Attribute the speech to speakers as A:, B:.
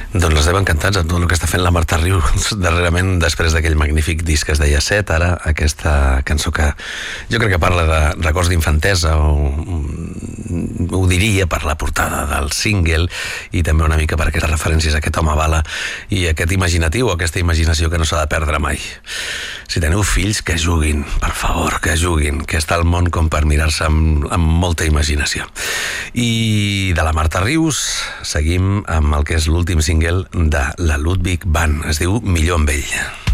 A: Doncs estem encantats amb tot el que està fent la Marta Rius darrerament, després d'aquell magnífic disc que es deia Set, ara aquesta cançó que jo crec que parla de records d'infantesa, ho diria per la portada del single i també una mica per aquestes referències a aquest home bala i aquest imaginatiu, aquesta imaginació que no s'ha de perdre mai. Si teniu fills, que juguin, per favor, que juguin, que està el món com per mirar-se amb molta imaginació. I de la Marta Rius seguim amb el que és l'últim single de la Ludwig Band, es diu Millor amb ell.